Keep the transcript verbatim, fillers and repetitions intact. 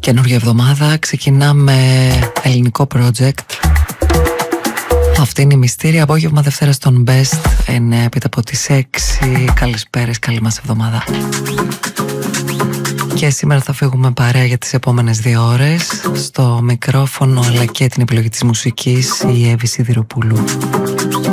Καινούργια εβδομάδα, ξεκινάμε ελληνικό project. Αυτή είναι η Μυστήρια, απόγευμα Δευτέρα στον Best, εννέα έπειτα από τις έξι. Καλησπέρες, καλή μας εβδομάδα. Και σήμερα θα φύγουμε παρέα για τις επόμενες δύο ώρες. Στο μικρόφωνο αλλά και την επιλογή της μουσικής η Εύη Σιδηροπούλου.